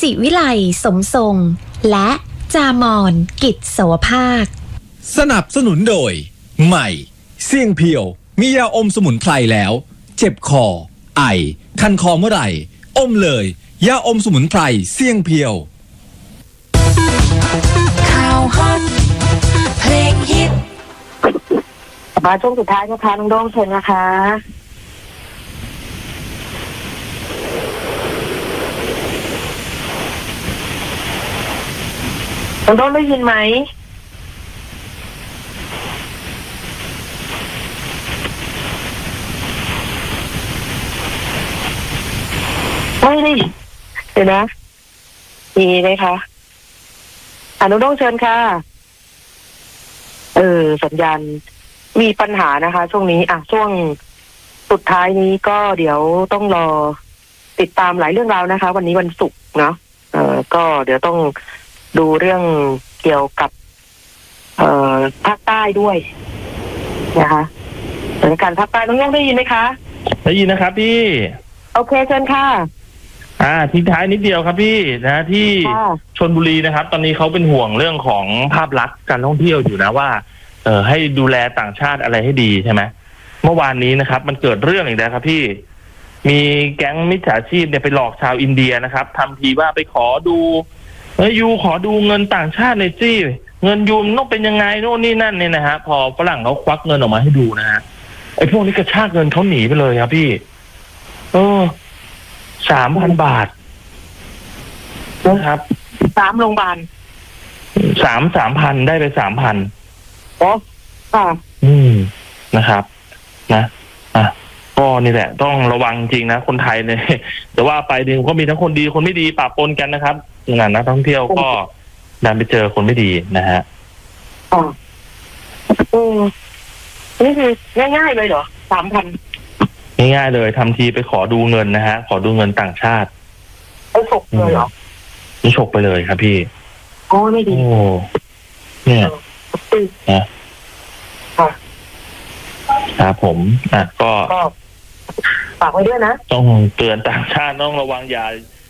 ศิวิไลสมทรงและจามอนกิจโสภาคสนับสนุนโดยใหม่เสี่ยงเพียวมียาอมสมุนไพรแล้วเจ็บคอไอคันคอเมื่อไหร่อมเลยยาอมสมุนไพรเสี่ยงเพียวข่าวฮอตเพลงฮิตมาช่วงสุดท้ายนะคะน้องโด่งเชิญนะคะน้องโด่งได้ยินไหมไม่ได้เดี๋ยวนะมีไหมคะน้องโด่งเชิญค่ะสัญญาณมีปัญหานะคะช่วงนี้ช่วงสุดท้ายนี้ก็เดี๋ยวต้องรอติดตามหลายเรื่องราวนะคะวันนี้วันศุกร์เนาะก็เดี๋ยวต้องดูเรื่องเกี่ยวกับภาคใต้ด้วยนะคะสถานการณ์ภาคใต้น้องโย่งได้ยินไหมคะได้ยินนะครับพี่โอเคเชิญค่ะทิ้งท้ายนิดเดียวครับพี่นะที่ชลบุรีนะครับตอนนี้เขาเป็นห่วงเรื่องของภาพลักษณ์การท่องเที่ยวอยู่นะว่าให้ดูแลต่างชาติอะไรให้ดีใช่ไหมเมื่อวานนี้นะครับมันเกิดเรื่องอีกแล้วครับพี่มีแก๊งมิจฉาชีพเนี่ยไปหลอกชาวอินเดียนะครับทำทีว่าไปขอดูยูขอดูเงินต่างชาติในจี้เงินยูมันต้องเป็นยังไงโน่นนี่นั่นเนี่ยนะฮะพอฝรั่งเขาควักเงินออกมาให้ดูนะฮะไอ้พวกนี้กระชากเงินเขาหนีไปเลยครับพี่3,000 บาทนะครับ 3โรงพยาบาล 3,000ได้ไป 3,000 ค่ะนะครับนะก็นี่แหละต้องระวังจริงนะคนไทยเนี่ยแต่ว่าไปดึงก็มีทั้งคนดีคนไม่ดีปะปนกันนะครับงานนักท่องเที่ยวก็ดันไปเจอคนไม่ดีนะฮะนี่คือง่ายๆเลยเหรอ 3,000 ง่ายๆเลยทำทีไปขอดูเงินนะฮะขอดูเงินต่างชาติไปฉกเลยเหรอนี่ฉกไปเลยครับพี่โอ้ไม่ดีเนี่ยครับผมก็ฝากไว้ด้วยนะต้องเตือนต่างชาติต้องระวังอย่า